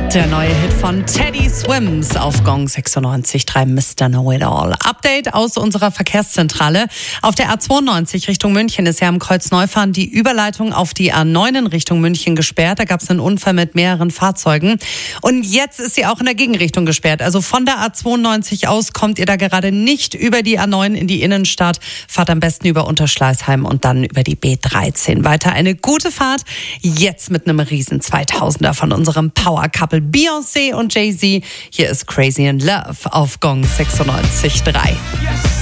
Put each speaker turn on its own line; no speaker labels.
Der neue Hit von Teddy Swims auf Gong 96.3 Mr. Know-It-All. Update aus unserer Verkehrszentrale. Auf der A92 Richtung München ist ja am Kreuz-Neufahren die Überleitung auf die A9 in Richtung München gesperrt. Da gab es einen Unfall mit mehreren Fahrzeugen. Und jetzt ist sie auch in der Gegenrichtung gesperrt. Also von der A92 aus kommt ihr da gerade nicht über die A9 in die Innenstadt. Fahrt am besten über Unterschleißheim und dann über die B13. Weiter eine gute Fahrt. Jetzt mit einem riesen 2000er von unserem Power-Couple Beyoncé und Jay-Z. Hier ist Crazy in Love auf Gong 96.3. Yes.